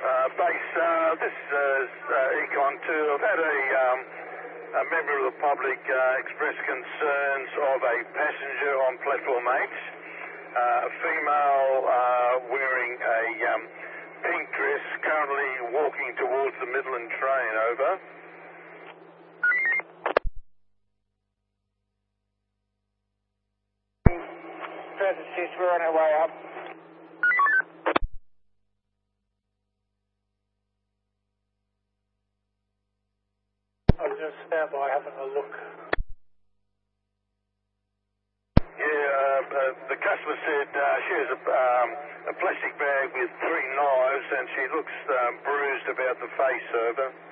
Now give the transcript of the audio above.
Base, this is Econ 2. I've had a member of the public express concerns of a passenger on platform H, a female wearing a pink dress, currently walking towards the Midland train, over. Present, we're on our way up. I'll just stand by having a look. Yeah, the customer said she has a plastic bag with 3 knives and she looks bruised about the face, over.